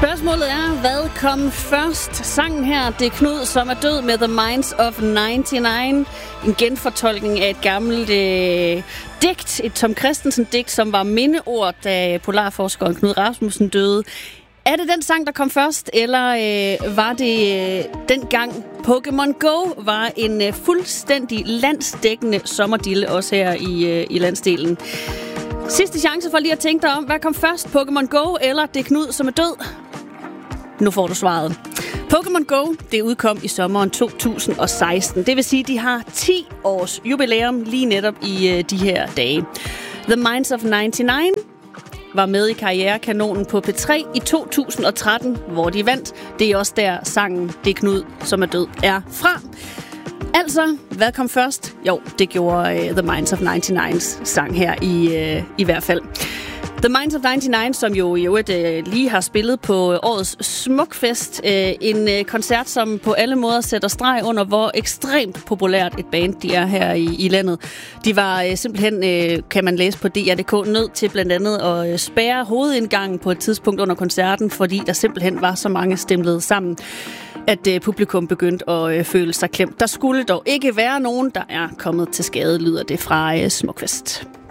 Spørgsmålet er, hvad kom først? Sangen her, det er Knud, som er død med The Minds of 99. En genfortolkning af et gammelt digt, et Tom Christensen-digt, som var mindeord, da polarforskeren Knud Rasmussen døde. Er det den sang, der kom først, eller var det dengang Pokémon Go var en fuldstændig landsdækkende sommerdille, også her i landsdelen? Sidste chance for lige at tænke dig om, hvad kom først? Pokémon Go eller det Knud, som er død? Nu får du svaret. Pokémon Go, det udkom i sommeren 2016. Det vil sige, at de har 10 års jubilæum lige netop i de her dage. The Minds of 99 var med i karrierekanonen på P3 i 2013, hvor de vandt. Det er også der sangen Det Knud, som er død, er fra. Altså, hvad kom først? Jo, det gjorde The Minds of 99's sang her i hvert fald. The Minds of 99, som jo i øvrigt lige har spillet på årets Smukfest. En koncert, som på alle måder sætter streg under, hvor ekstremt populært et band de er her i landet. De var simpelthen, kan man læse på DR.dk, nødt til blandt andet at spærre hovedindgangen på et tidspunkt under koncerten, fordi der simpelthen var så mange stemlet sammen, at publikum begyndte at føle sig klemt. Der skulle dog ikke være nogen, der er kommet til skade, lyder det fra Smukfest.